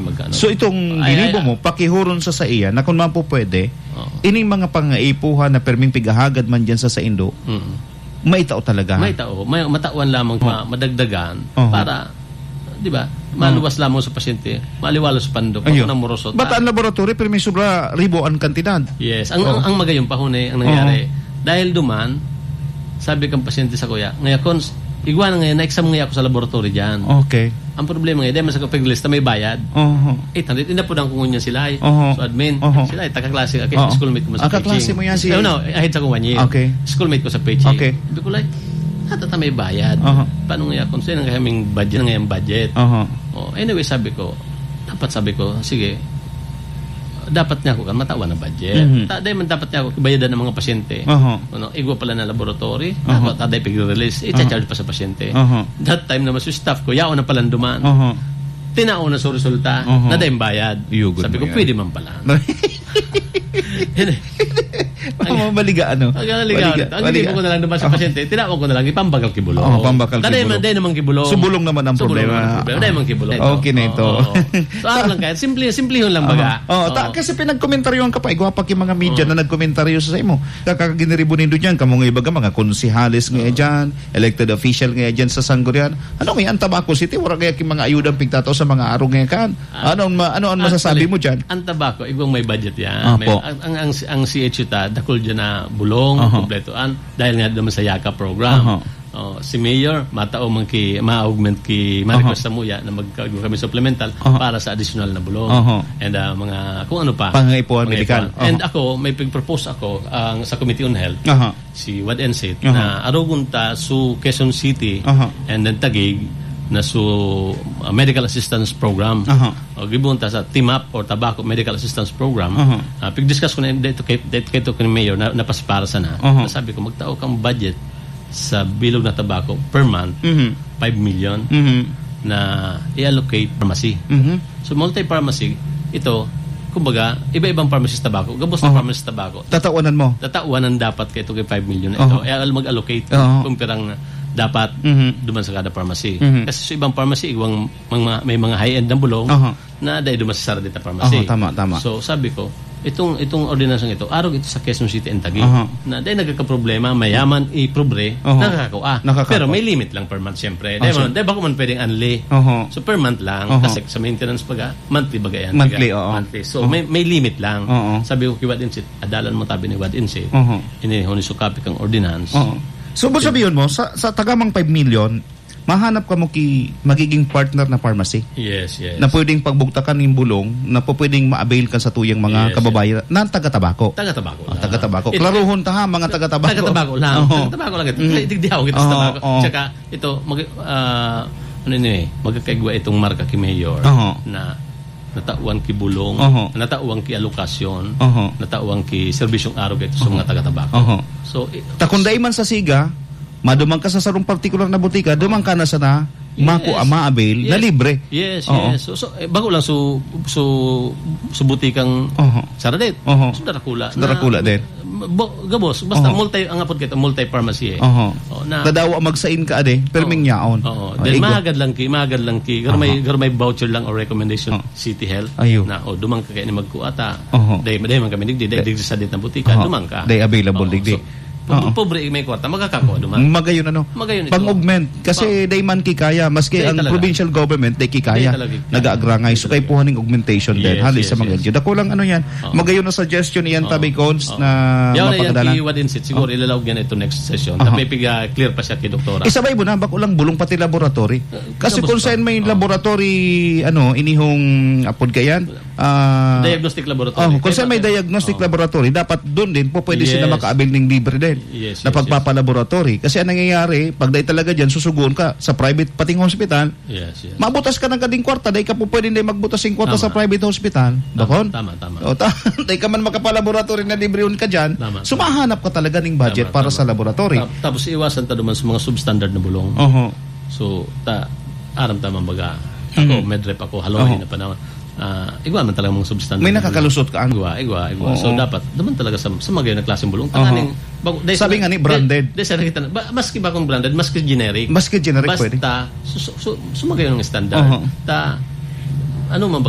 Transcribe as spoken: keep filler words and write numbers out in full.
magkano. So itong ginibo mo, pakihuron sa sa iya, na kung man po pwede, oh. ining mga pangaipuhan na perming pigahagad man dyan sa sa Indo, mm. may tao talaga. May tao. May matawan lamang, oh. madagdagan, oh. para, di ba, maluwas oh. lamang sa pasyente, maliwala sa pandok, ng morosot. Ba't ang laboratory, pero may sobra ribo ang kantidad? Yes. Ang, oh. ang, ang magayong pahunay, ang nangyari, oh. dahil duman, sabi kang pasyente sa kuya, ngayon, kons, igwa na ngayon, na-exam ngayon ako sa laboratory dyan. Okay. Ang problema ngayon, dahil masag pag-lista may bayad. Uh-huh. eight hundred, hindi po nang kungunya sila. Uh-huh. So admin, uh-huh. sila, taka-klase. Okay, uh-huh. schoolmate ko sa Peching. Kaklase mo yan si... No, no, ahead sa kung one year. Okay. Schoolmate ko sa Peching. Okay. Sabi ko like, hatata may bayad. Uh-huh. Paano ngayon, kung sino nga kaming budget, ngayong budget. Uh-huh. Oh, anyway, sabi ko, dapat sabi ko, sige, dapat niya ako kan matawan na budget. Mm-hmm. Taday man dapat niya ako bayadan ng mga pasyente. Uh-huh. Ano, igwa pala na laboratory, uh-huh. dapat taday pig-release, i-charge pa sa pasyente. Uh-huh. That time naman sa staff ko, yaon na pala duman. Uh-huh. Tinao na sa resulta, uh-huh. naday bayad. Yugot sabi ko, yan. pwede man pala. Ang maliga ano? Ang maliga. Ang hindi ko na lang naman sa pasyente, tinawag ko na lang ipambagal kibulong. Oh, pambakal kibulong. Dahil day naman kibulong. Subulong naman ang problema. Dahil naman kibulong. Okay na ito. So ano lang kahit simple simple lang baga. Oh, ta kasi pinagkomentaryoan ka pa igwa pa mga media na nagkomentaryo sa imo. Kakaginiribo nindo diyan kamo nga ibaga mga konsehales nga diyan, elected official nga diyan sa Sangguniang. Ano may ang Tabaco City wala kaya ki mga ayudang pigtataw sa mga arong nga kan. Ano ano ang masasabi mo diyan? Ang Tabaco igwang may budget yan. Ang ang ang C H U ta dakol diyan na bulong kompletoan dahil nga naman sa Yaka program. Oh, si Mayor matao man ki ma-augment ki ma-request sa muya na magkago kami supplemental uh-huh. para sa additional na bulong uh-huh. and uh, mga kung ano pa pangaipuan medikal uh-huh. and ako may pag-propose ako ang uh, sa Committee on Health uh-huh. si Wad N S I T uh-huh. na arugunta su Quezon City uh-huh. and then Taguig na su uh, Medical Assistance Program uh-huh. o gibunta sa Team Up or Tabaco Medical Assistance Program uh-huh. uh, pig-discuss ko na dito kay dito kay to Mayor na napaspara sana uh-huh. nasabi ko magtao kang budget sa bilog na tabako per month, mm-hmm. five million mm-hmm. na i-allocate pharmacy. Mm-hmm. So multi-pharmacy, ito, kumbaga, iba-ibang pharmacy tabako, gabos na uh-huh. pharmacy tabako. Tatawanan mo? Tatawanan dapat kay ito kay five million na ito. Uh-huh. E, mag-allocate uh-huh. kung pirang dapat mm-hmm. duman sa kada pharmacy. Mm-hmm. Kasi sa ibang pharmacy, iwang, mga, may mga high-end na bulong uh-huh. na dahil duman sa Saradita pharmacy. Uh-huh. Tama, tama. So sabi ko, itong itong ordinansyon ito arog ito sa Quezon City and Taguig uh-huh. na dahil nagkakaproblema mayaman iprobre uh-huh. nakakakua Nakakako. Pero may limit lang per month siyempre dahil uh-huh. bako man pwedeng anli uh-huh. so per month lang uh-huh. kasi sa maintenance baga monthly baga yan monthly, baga, uh-huh. monthly. So uh-huh. may may limit lang uh-huh. sabi ko kay Wad Insit adalan mo tabi ni Wad Insit uh-huh. ini honi so copy kang ordinance uh-huh. So bo sabihin mo sa, sa tagamang five million mahanap ka mo ki magiging partner na pharmacy. Yes, yes. Na pwedeng pagbuktakan ng bulong, na po pwedeng ma-avail ka sa tuyang mga yes, kababayan yes. na taga-tabako. Taga-tabako. Oh, taga-tabako. Klaruhon ta ha, mga taga-tabako. Taga-tabako lang. Oh. Taga-tabako lang. Mm. Digdihaw kita sa tabako. Oh. Tsaka ito, mag, uh, ano yun eh, magkakaigwa itong marka ki Mayor uh-huh. na natauan ki bulong, uh-huh. natauan ki alokasyon, uh-huh. natauan ki serbisyong araw ito sa uh-huh. mga taga-tabako. Uh-huh. So, takunday man sa siga, madumang ka sa sarong particular na butika, dumang ka na sa na yes. maku ama avail yes. na libre. Yes, uh-huh. yes. So, so eh, bago lang so so so butikang uh-huh. Saradet. Uh-huh. So darakula. So, darakula din. Bo, gabos, basta uh-huh. multi ang apod kita multi pharmacy eh. Uh-huh. Oh, na tadawa magsain ka ade, perming yaon. Oo. Oh, then mahagad lang ki, mahagad lang ki. Gar may uh-huh. gar may voucher lang or recommendation uh-huh. City Health Ayun. na o oh, dumang ka kay ni magkuata. Uh-huh. Dai dai man kami digdi, dai digdi sa dit na butika, uh-huh. dumang ka. Dai available uh-huh. digdi. So, Uh-huh. Pobre may kwarta magkakakuha duman. Magayon ano? Magayon ito. Pang-augment kasi oh. day man kikaya maski day ang talaga. Provincial government day kikaya. Nag-aagrangay so kay puhaning augmentation yes, din hali yes, sa mga yes. Dako lang ano yan. Oh. Magayon na suggestion iyan oh. tabi cons oh. na mapagadala. Yaw na yan ki siguro oh. ilalawag yan ito next session. Uh-huh. Tapos piga clear pa siya ki doktora. Isabay mo na bako lang bulong pati laboratory. Kasi kung saan may oh. laboratory ano inihong apod kayan uh, diagnostic laboratory. Oh, kung saan may diagnostic oh. laboratory dapat doon din po pwede yes. sila maka-avail ng libre din. Yes, na pagpapalaboratory. Kasi ang nangyayari, pag dahi talaga dyan, susugoon ka sa private pating hospital, yes, yes. mabutas ka ng kading kwarta, dahi ka po pwede na magbutas ng kwarta sa private hospital. Tama, tama, tama. O, ta dahi ka man makapalaboratory na libre ka dyan, tama, sumahanap ka talaga ng budget tama, para tama. Sa laboratory. Ta tapos iwasan ta naman sa mga substandard na bulong. Uh-huh. So, ta aram tamang baga. Ako, uh-huh. medrep ako, haloy uh-huh. na panahon. Uh, igwa man talaga mga substandard. May nakakalusot ka ano? Igwa, igwa, igwa. So dapat naman talaga sa, sa mga na klaseng bulong. Tanganing, uh-huh. sabi nga ni branded. De, de, de, de, ba, maski ba kung branded, maski generic. Maski generic basta, pwede. Basta, su, su, sumagay ng standard. Uh-huh. Ta, ano man